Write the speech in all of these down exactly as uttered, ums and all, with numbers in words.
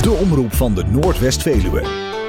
De omroep van de Noordwest-Veluwe.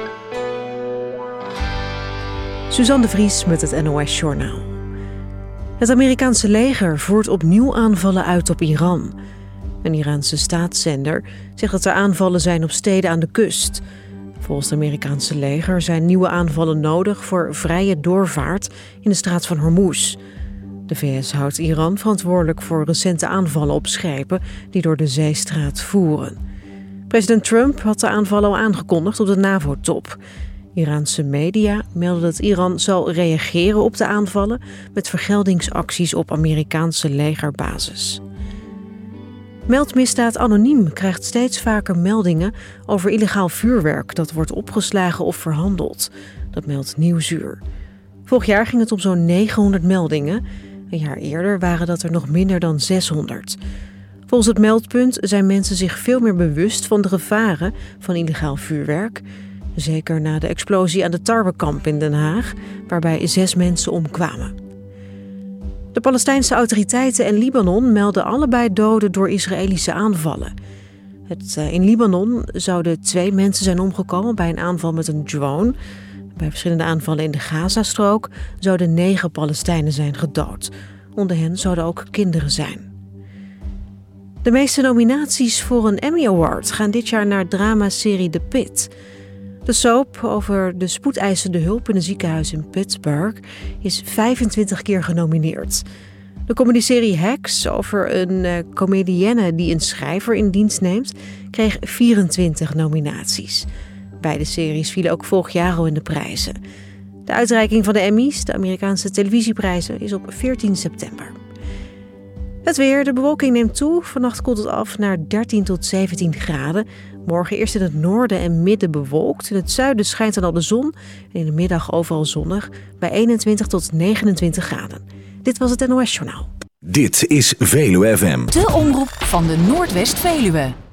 Suzanne de Vries met het N O S-journaal. Het Amerikaanse leger voert opnieuw aanvallen uit op Iran. Een Iraanse staatszender zegt dat er aanvallen zijn op steden aan de kust. Volgens het Amerikaanse leger zijn nieuwe aanvallen nodig voor vrije doorvaart in de straat van Hormuz. De V S houdt Iran verantwoordelijk voor recente aanvallen op schepen die door de zeestraat voeren. President Trump had de aanvallen al aangekondigd op de NAVO-top. Iraanse media melden dat Iran zal reageren op de aanvallen met vergeldingsacties op Amerikaanse legerbases. Meldmisdaad Anoniem krijgt steeds vaker meldingen over illegaal vuurwerk dat wordt opgeslagen of verhandeld. Dat meldt Nieuwsuur. Vorig jaar ging het om zo'n negenhonderd meldingen. Een jaar eerder waren dat er nog minder dan zeshonderd. Volgens het meldpunt zijn mensen zich veel meer bewust van de gevaren van illegaal vuurwerk. Zeker na de explosie aan de tarwekamp in Den Haag, waarbij zes mensen omkwamen. De Palestijnse autoriteiten en Libanon melden allebei doden door Israëlische aanvallen. Het, uh, in Libanon zouden twee mensen zijn omgekomen bij een aanval met een drone. Bij verschillende aanvallen in de Gazastrook zouden negen Palestijnen zijn gedood. Onder hen zouden ook kinderen zijn. De meeste nominaties voor een Emmy Award gaan dit jaar naar dramaserie The Pit. De soap over de spoedeisende hulp in een ziekenhuis in Pittsburgh is vijfentwintig keer genomineerd. De comedyserie Hacks over een uh, comedienne die een schrijver in dienst neemt, kreeg vierentwintig nominaties. Beide series vielen ook vorig jaar al in de prijzen. De uitreiking van de Emmys, de Amerikaanse televisieprijzen, is op veertien september. Het weer, de bewolking neemt toe. Vannacht koelt het af naar dertien tot zeventien graden. Morgen eerst in het noorden en midden bewolkt. In het zuiden schijnt dan al de zon. En in de middag overal zonnig bij eenentwintig tot negenentwintig graden. Dit was het N O S-journaal. Dit is Veluwe F M. De omroep van de Noordwest-Veluwe.